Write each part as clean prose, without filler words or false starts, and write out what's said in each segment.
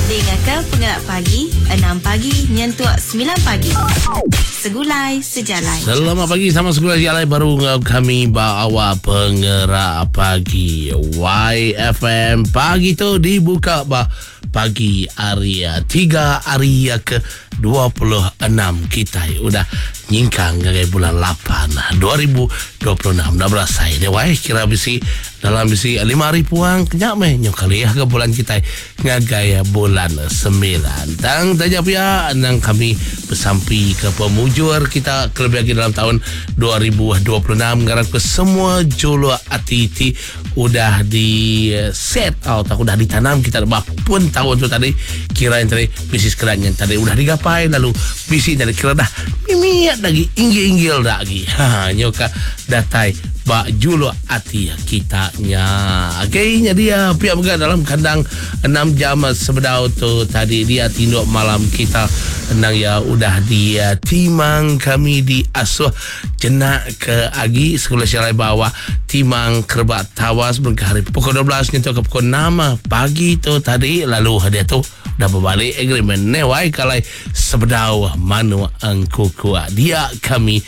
Dengarkan Penggerak Pagi 6 pagi nyentuh 9 pagi. Segulai sejalan. Selamat pagi, sama Segulai Sejalan. Baru kami bawa Penggerak Pagi YFM. Pagi tu dibuka pagi hari 3 hari ke 26 kita udah nyingkang dari bulan 8 2026 dah berasai dia wai kira bisi dalam bisi 5 hari puang kenyak nyokali ke bulan kita ngagaya bulan 9 tang tajap ya nang kami bersampi ke pemujur kita kelebih lagi dalam tahun 2026 ngarap ke semua jolo atiti udah di set atau udah ditanam kita pun tahun tu tadi kira yang tadi bisnis kerannya tadi udah digapai lalu bisnis dari kira dah mimiat lagi inggil lagi nyoka datai bak julo ati kitanya kayaknya dia pihak megah dalam kandang 6 jam sebedau tu tadi dia tinduk malam kita nang ya udah dia timang kami di asuh jenak ke agi sekolah syariah bawah timang kerbat tawas berhari pukul 12 nyentuh ke pukul 6 pagi tu tadi lalu dia tu dah berbalik agreement newai kalai sebedau manu angkuku dia kami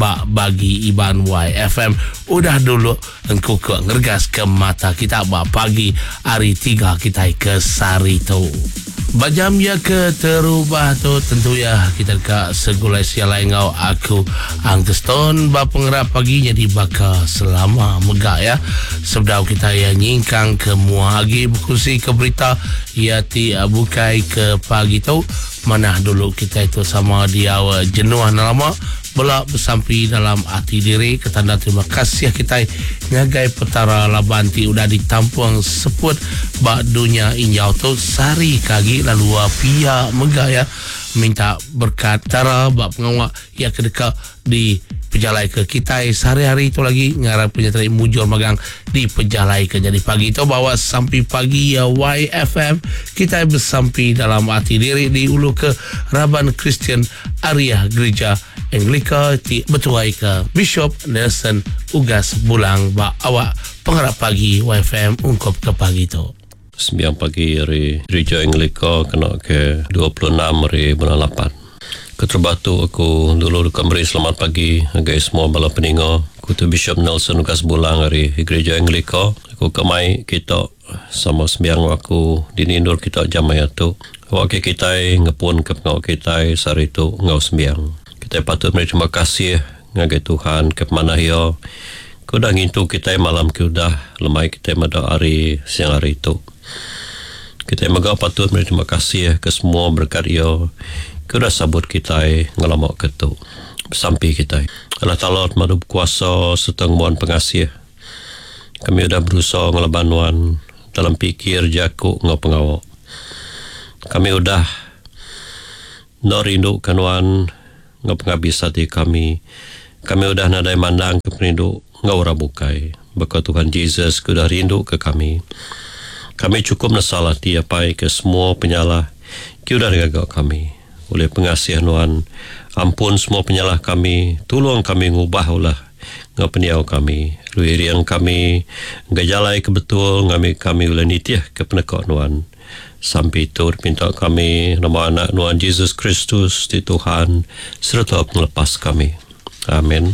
bagi Iban YFM udah dulu angkuku ngergas ke mata kita pagi hari 3 kita ke sari tu bajam ya ke terubah tu tentu ya kita ke Segulai Sejalan ngau aku angkeston Penggerak Pagi jadi baka selama megah ya sebedau kita ya nyingkang ke muagi berkursi ke berita ya ti bukai ke pagi tu mana dulu kita itu sama dia jenuh lama belak bersampi dalam hati diri ketanda terima kasih kita ngagai petara labanti udah ditampung seput bak dunia injau tu sari kagi lalu pia megah ya minta berkat cara bak pengawak ya kedekat di pejalai ke kita sehari-hari itu lagi ngarap punya tadi mujur magang di pejalai ke jadi pagi itu bawa sampai pagi ya YFM kita bersampi dalam hati diri di ulu ke Raban Christian Area Gereja Anglika ti betuai ke Bishop Nelson Ugas Bulang ba awak Penggerak Pagi YFM ungkap ke pagi itu 9 pagi hari Gereja Anglika kena ke 26 hari bulan 8 Keterbatu aku dulu beri selamat pagi guys semua bala peninga kutu Bishop Nelson Ugas Bulang hari Gereja Anglika aku kemai kita sama sembiang aku dinindur kita jamai tu awak kita ngepun ke pengawak kita sehari tu ngau sembiang kita patut beri terima kasih ngagai Tuhan ke mana ya ku dah ngintu kita malam ke udah lemai kita pada hari siang hari tu kita megah patut beri terima kasih ke semua berkat ya ku dah sabut kita ngelamak ke tu sampai kita Allah Ta'ala madu kuasa seteng mohon pengasih kami udah berusaha ngelabanuan dalam pikir jaku ngau pengawak kami udah rindu kanuan ngau pengabis hati kami udah nadai mandang ke perindu ngau rabukai berkat Tuhan Yesus ku dah rindu ke kami cukup nasalah tiapai ke semua penyalah ku dah gagak kami oleh pengasihan Tuhan ampun semua penyalah kami tolong kami ngubah ulah ngau peniau kami luirian kami ngajalai ke betul kami ulah nitiah ke penekak Tuhan sampai itu minta kami nama anak Tuhan Yesus Kristus di Tuhan serta melepas kami amin.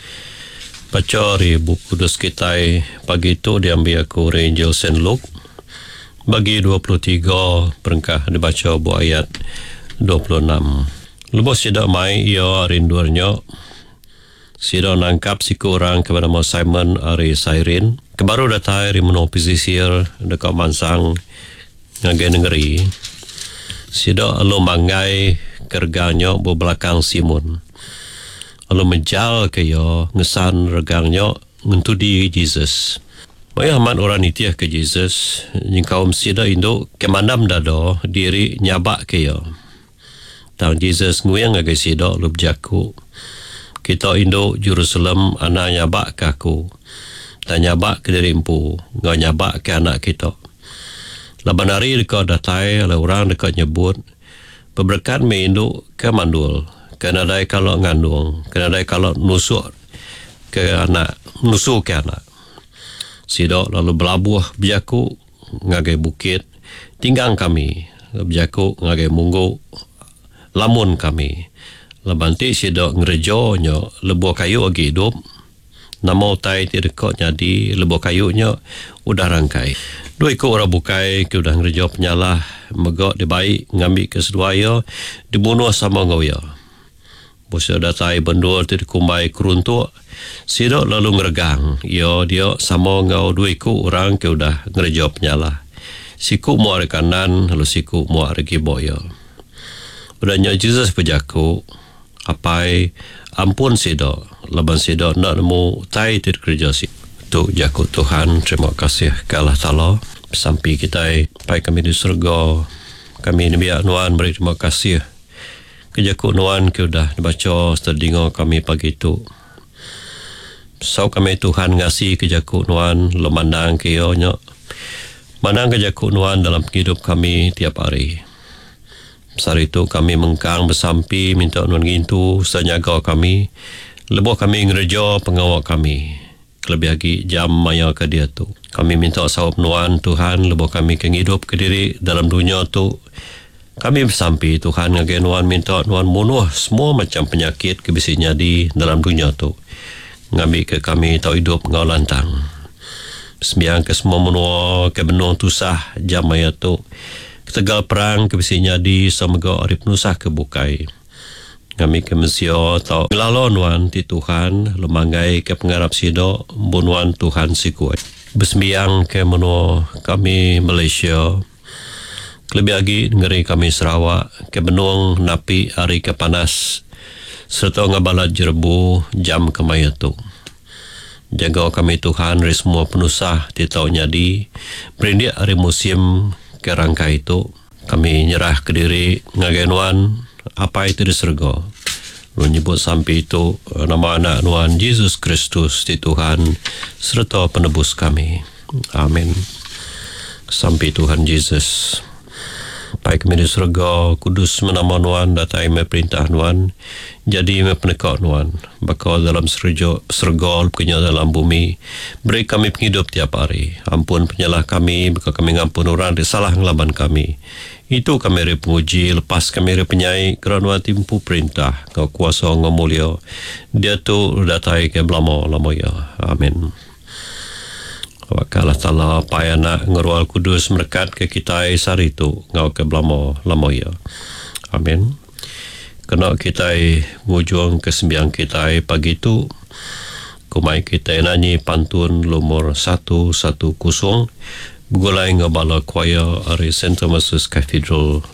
Baca dari buku kudus kita pagi itu diambil aku Injil Saint Luke bagi 23 perengkah dibaca buah ayat 26 lepas sidak mai ia rinduarnya sidak nangkap si kurang kepada Simon Ari Sairin kebaru datang dari menung pesisir dekat Mansang ngagai negeri sidak lo mangai kerganya belakang Simon lalu menjal ke ya ngesan regangnya ngentudi Jesus Maya amat orang itiah ke Jesus yang kaum sida induk kemandam dado diri nyabak ke ya tang Jesus nguyang agai sida lub jaku kita induk Jerusalem anak nyabak ke aku dan nyabak ke diri empu ngau nyabak ke anak kita laban hari dekat datai oleh orang dekat nyebut berberkat me induk ke mandul kena dai kalau ngandung kena dai kalau nusuk ke anak sidok lalu belabuh biaku ngagai bukit tinggang kami berjaku ngagai munggu lamun kami lebanti sidok ngerejonyo lebuh kayu agi hidup nama utai ti dekok jadi lebuh kayunya udah rangkai dua ikut orang bukai ke udah ngerejo penyalah megok dibaik ngambil ke seduaya dibunuh sama ngawya bosnya datai bendur ti dikumbai keruntuk sidok lalu ngeregang dia sama ngau dua ikut orang ke udah ngerejo penyalah siku mu ari kanan lalu siku mu ari kiboyo udahnya Jesus berjaku apai ampun sido laban sido nak nemu tai tir kerja si tu jaku Tuhan terima kasih ke Allah Ta'ala sampai kita pai kami di surga kami ni biak nuan beri terima kasih ke jaku nuan ke udah dibaca seterdingo kami pagi tu so kami Tuhan ngasih ke jaku nuan lemandang ke ionyo manang ke jaku nuan dalam hidup kami tiap hari Sari itu kami mengkang bersampi minta nuan gintu senyaga kami lebuh kami ngerejo pengawal kami lebih lagi jam maya ke dia tu kami minta sahab nuan Tuhan lebuh kami ke hidup ke diri dalam dunia tu kami bersampi Tuhan ngagai nuan minta nuan bunuh semua macam penyakit kebisinya di dalam dunia tu ngambil ke kami tau hidup ngau lantang sembiang ke semua menua ke benung tusah jam maya tu tegal perang kebisinya di semoga arif nusah kebukai kami ke Mesir tau ngelalo nuan ti Tuhan lemanggai ke pengarap sido bunuan Tuhan si kuat bersembiang ke menua kami Malaysia lebih lagi ngeri kami Sarawak ke benung napi hari ke panas serta ngabalat jerbu jam kemaya tu jaga kami Tuhan dari semua penusah ti tau nyadi berindik hari musim ke rangka itu kami nyerah ke diri ngagai nuan apa itu di surga lu nyebut sampai itu nama anak nuan Yesus Kristus di Tuhan serta penebus kami amin sampai Tuhan Yesus baik kami di surga kudus menama nuan datai me perintah nuan jadi me penekak nuan bakal dalam surga punya dalam bumi beri kami penghidup tiap hari ampun penyalah kami bakal kami ngampun orang di salah ngelaban kami itu kami re penguji lepas kami re penyai kerana timpu perintah kau kuasa ngau mulia dia tu datai ke lama ya amin Wakalah Ta'ala payana ngerual kudus merkat ke kita sari tu ngau ke lama ya amin kena kita ngujung ke sembiang kita pagi tu kumai kita nyanyi pantun nomor 110 begulai ngabala choir dari St. Thomas's Cathedral